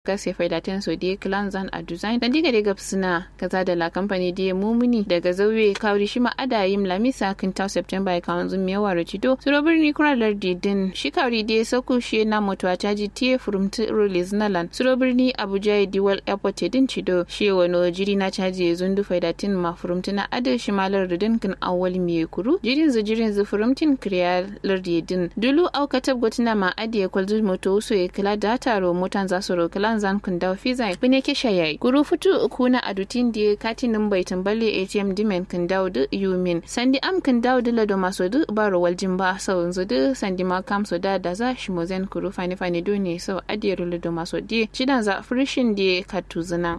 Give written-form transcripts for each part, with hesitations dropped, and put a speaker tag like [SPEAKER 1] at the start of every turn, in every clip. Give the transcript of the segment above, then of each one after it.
[SPEAKER 1] kase faidaten so die clanzan a design dan diga daga suna kaza da la company die mumuni daga zauye kawri shima adayim lamisa kinta September ya kawon zum yawa racido suro birni kuralar didin shi kawri die sauku shi na moto caji tie furumti release nalan suro birni Abuja Diwal Airport din cido shi wano jiri na caji zundu faidatin ma furumti na ade shimalar ridin kin awwal miye kuru jirin zu furumtin kriyal lardidin dulu au katab gotina ma ade kwalzu moto so ya kala data ro motan za su ro kala zan kun dawo fiza bune ke shayayi guru futu kuna adutin die katinin bai tamballe ATM dimen kun dawo du yumin sandi am kun dawo du lado maso du baro waljin ba sau zu du sandi ma kam so da za shi mozen kuru fani do ne sau adiyar lado maso die cidan za frishin die katuzuna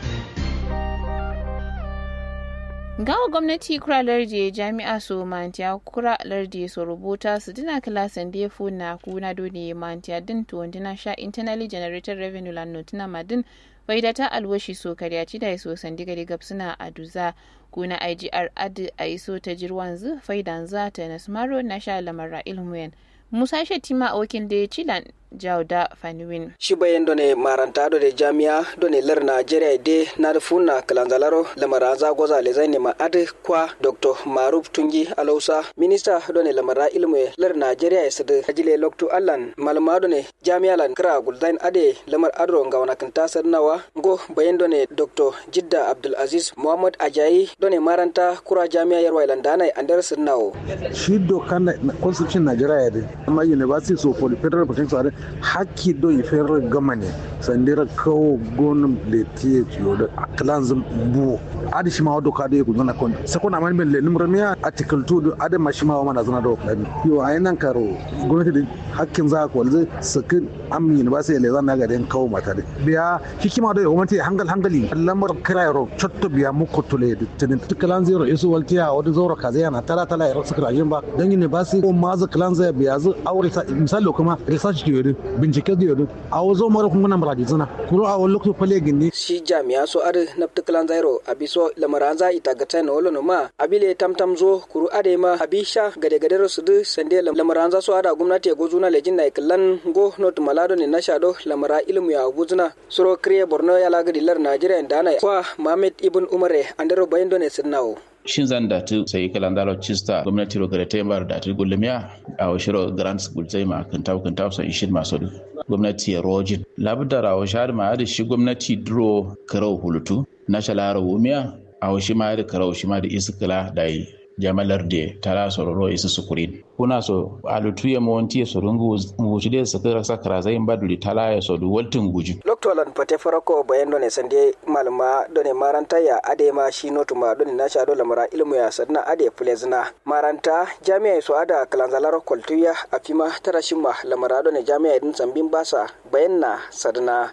[SPEAKER 1] gawa gwamnati kura lardi jami'a su mantiya kura lardi su rubuta su dina kilasan da ya funa kuna dole mantiya din to wandina sha internally generated revenue lan notina madin bai da ta alwashi so karyaci da so sandiga da gabsuna aduza kuna IGR adi a iso ta jirwan zu faidan za ta nasmaro na sha lamara ilmuyen Musa Shetima wakil da Chilan Jauda Faniwin.
[SPEAKER 2] Shi bayan done maranta done jami'a done lar Najeriya de na rufuna kalanzalaro lamaraza goza le zai nema ade kwa Dr. Maruf Tungi Alausa minista done lamara ilmu lar Najeriya ya sada ajile loktu allan malama done jami'a lan kra gulzain ade lamar adro ga wana kanta sarnawa go bayan done Dr. Jidda Abdul Aziz Muhammad Ajayi done maranta kura jami'a yarwa landana andar sarnawo.
[SPEAKER 3] Shi dokan constitution Najeriya de amma university so for the federal protection haki do yi federal government sandira kawo gonum le tie yo da clanzum bu adi shima doka do ku zana kon sakon amman le numramiya article 2 adi mashima wa mana zana do kan yo ayinan karo gwamnati din hakkin za ko zai sakin am university le zana ga den kawo mata de biya hikima do gwamnati hangali lamar kirayro chotto biya muku tule tin clan zero isu waltiya wadi zoro kaza yana tala ya sakra ba dan university ko maza clan zai biya aure misali kuma research theory bincike theory a wazo mara kun gana muradi zana kuro a wani lokacin fale gindi
[SPEAKER 2] shi jami'a so ade naptiklan zairo abiso lamaranza itagata na wolo ma abile tamtam zo kuru ade ma abisha gade su du sande lamaranza so ada gwamnati gozuna lejin na iklan go not malado ne na shado lamara ilmu ya gozuna suro kriye borno ya lagadi lar Najeriya dana kwa Mohammed Ibn Umare andaro bayndo ne sinnawo
[SPEAKER 4] shin zan da tu sai kalandalo chista gwamnati ro garete bar da tu gulmiya a washiro grants gulzai ma kan taw sai shin maso gwamnati ya rojin labda rawo shar ma da shi gwamnati dro karau hulutu na shalara wumiya a washi ma da karau shi ma da iskala dai jamalar de tara sororo isu sukurin kuna so alutu ya monti so rungu nguji de sakara sakara zai baduli tala ya so du waltin guji
[SPEAKER 2] loktolan pate farako bayan done sande malama done maranta ya adema shi notuma done na sha dole mara ilmu ya sadna ade plezna maranta jami'a so ada kalanzalaro koltuya afima tarashima lamara done jami'a din sambin basa bayanna sadna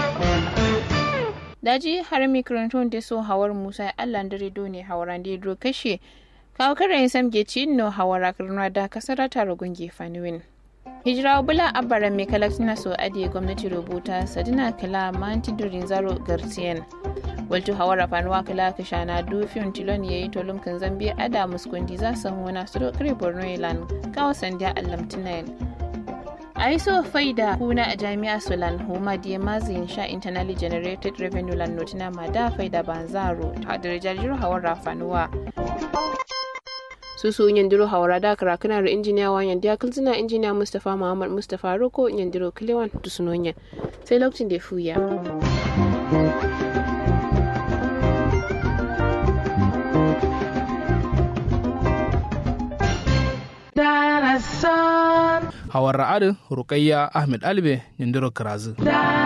[SPEAKER 1] daji har mikronton de so hawar Musa Allah dare done hawaran de dro kashe kawakarin samge cinno hawara karna da kasara taro gunge faniwin hijira bula abara mai kalaktina so ade gwamnati rubuta sadina kala manti durin zaro gartiyan walto hawara fanwa kala kashana dufin tilon yayi tolum kan zambe ada muskundi za san wana suro kare borno ilan kawo sandiya allamtinayen aiso faida kuna a jami'a sulan huma diye mazin sha internally generated revenue lan notina ma da faida banzaro ta darajar hawara fanuwa susu nyandiro hawara da karakana ro injiniya wa yandiya kulzina injiniya Mustafa Muhammad Mustafa Roko nyandiro Kilewan tusunonya sai lokacin da fuya
[SPEAKER 5] hawar ra'adu Rukayya Ahmed Albe nyandiro Karazu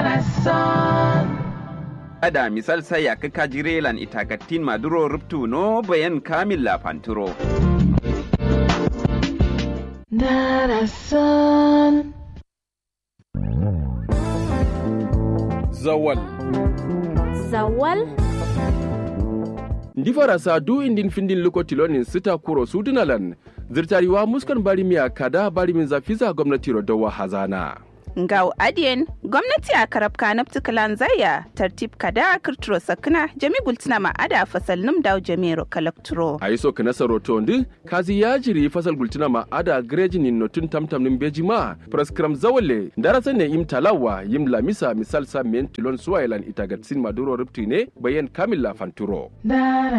[SPEAKER 6] ada misal saya ke kajirelan itagatin maduro ruptu no bayan kamil la panturo
[SPEAKER 7] Darasan
[SPEAKER 8] Zawal Ndi farasa du indin findin luko tilonin sita kuro sudunalan zirtariwa muskan barimiya kada barimin zafiza gwamnati rodawa hazana
[SPEAKER 7] Ngau adien gwamnati a karabka nafti kalan zaya tartib kada kirturo sakna jami gultina ma ada fasal num daw jamiro kalakturo.
[SPEAKER 8] Aiso kana saroto ndi kazi ya jiri fasal gultina ma ada greji ni notun tamtam nim bejima praskram zawale darasa ne im talawa yim lamisa misal sa men tilon suwailan itagatsin maduro rupti ne bayan kamilla fanturo.